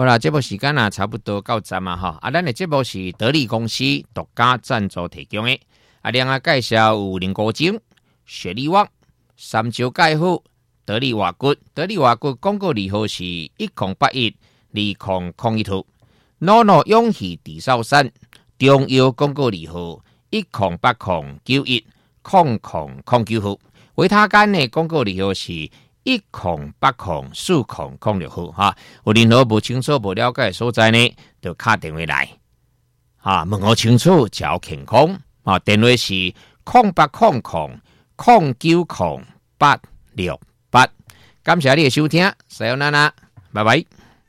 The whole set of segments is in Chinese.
好啦，这部时间差不多到站啊哈。咱的节目是得力公司独家赞助提供的。另外介绍有林国精、雪力旺、三招介护、得力瓦骨。得力瓦骨广告利号是1081-2002。诺诺勇气地少山中药广告利号1080910009号。维他干的广告利号是10804006号哈，有任何不清楚、不了解的所在呢，就打电话来啊，问我清楚，照健康啊，电话是0800090868。感谢你的收听，さよなら，拜拜。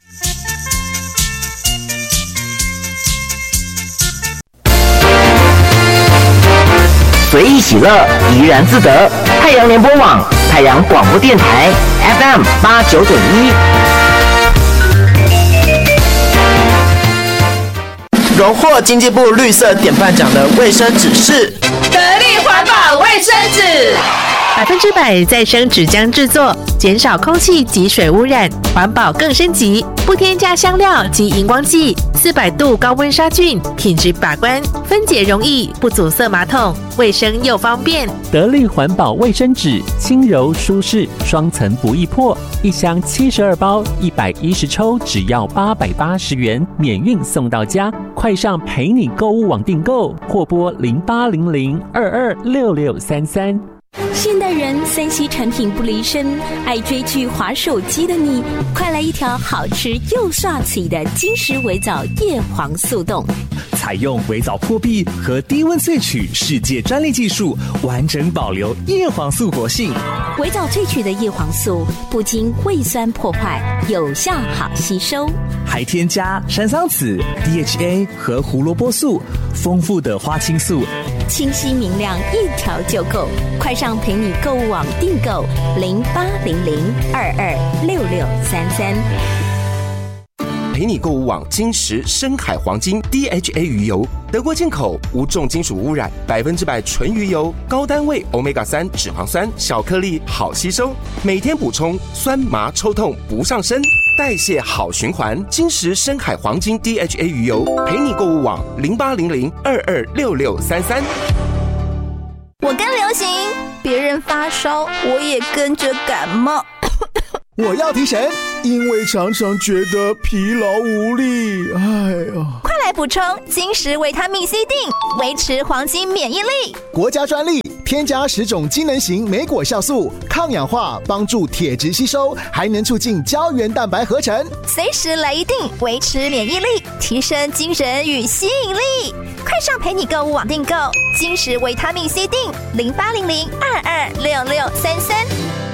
随意喜乐，怡然自得。太阳联播网，太阳广播电台 FM89.1。荣获经济部绿色典范奖的卫生纸是得力环保卫生纸 ，100%再生纸浆制作，减少空气及水污染，环保更升级，不添加香料及荧光剂，400度高温杀菌，品质把关，分解容易，不阻塞马桶，卫生又方便。 得力环保卫生纸，轻柔舒适，双层不易破，一箱72包，110抽，只要880元，免运送到家。快上陪你购物网订购，或拨0800226633。 现代人3C 产品不离身，爱追剧滑手机的你，快来一条好吃又帅气的金石微藻叶黄素冻， 采用微藻破壁和低温萃取世界专利技术，完整保留叶黄素活性。 微藻萃取的叶黄素不经胃酸破坏，有效好吸收， 还添加山桑子、DHA 和胡萝卜素，丰富的花青素， 清晰明亮，一条就够。快上陪你购物网订购0800226633。 陪你购物网金石深海黄金 DHA 鱼油，德国进口，无重金属污染，100%纯鱼油，高单位 Omega-3 脂肪酸，小颗粒好吸收，每天补充，酸麻抽痛不上身，代谢好循环。金石深海黄金 DHA 鱼油，陪你购物网0800226633。 我跟流行，别人发烧，我也跟着感冒。 我要提神，因为常常觉得疲劳无力。哎呀， 快来补充金石维他命 C 锭，维持黄金免疫力。 国家专利，添加10种机能型莓果酵素，抗氧化，帮助铁质吸收，还能促进胶原蛋白合成。 随时来一锭，维持免疫力，提升精神与吸引力。快上陪你购物网订购金石维他命 C 锭，0800226633。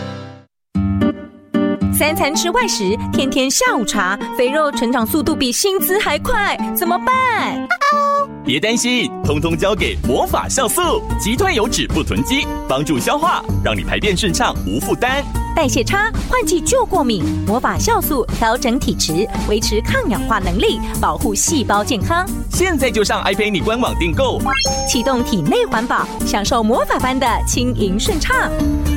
3餐吃外食，天天下午茶，肥肉成长速度比薪资还快，怎么办？ 别担心，通通交给魔法酵素，击退油脂不囤积，帮助消化，让你排便顺畅无负担。 代谢差，换季就过敏，魔法酵素调整体质，维持抗氧化能力，保护细胞健康。 现在就上爱陪你官网订购， 启动体内环保，享受魔法般的轻盈顺畅。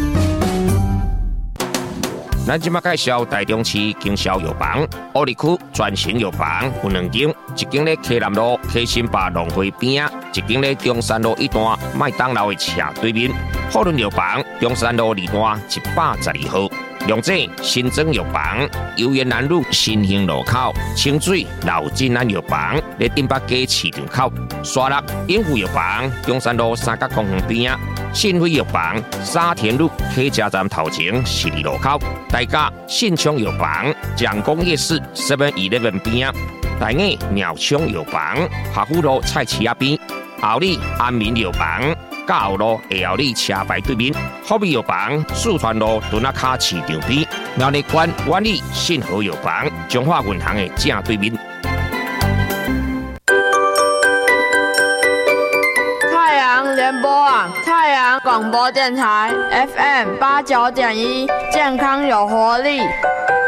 咱即马介绍台中市经销药房，乌里区全型药房有2间，一间咧溪南路溪新坝农会边啊，一间咧中山路一段麦当劳的斜对面。好伦药房中山路2段112号。龙井新庄药房，游园南路新兴路口，清水老金安药房咧顶北街市场口，沙鹿永福药房中山路三角公园边啊，信辉药房沙田路客家站头前12路口，大家信昌药房蒋公夜市 7-11 边啊，大雅鸟昌药房华富路菜市仔边，后里安民药房。嘉后路下后里车牌对面，福美药房四川路墩仔卡市场边，苗栗县万里信和药房中华银行的正对面。 太阳联播网，太阳广播电台 FM 89.1，健康有活力。